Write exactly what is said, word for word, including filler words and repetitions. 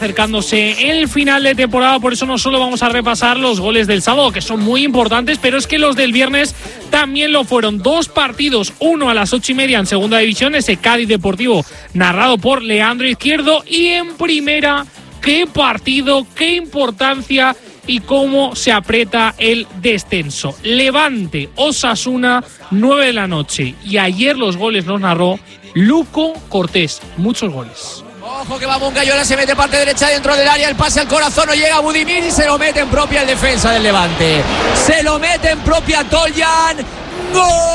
Acercándose el final de temporada, por eso no solo vamos a repasar los goles del sábado, que son muy importantes, pero es que los del viernes también lo fueron. Dos partidos, uno a las ocho y media en segunda división, ese Cádiz Deportivo narrado por Leandro Izquierdo, y en primera, qué partido, qué importancia y cómo se aprieta el descenso. Levante, Osasuna, nueve de la noche, y ayer los goles los narró Luco Cortés, muchos goles. Ojo que va Moncayola, se mete parte derecha dentro del área, el pase al corazón, no llega Budimir y se lo mete en propia el defensa del Levante. Se lo mete en propia Toljan. ¡Gol!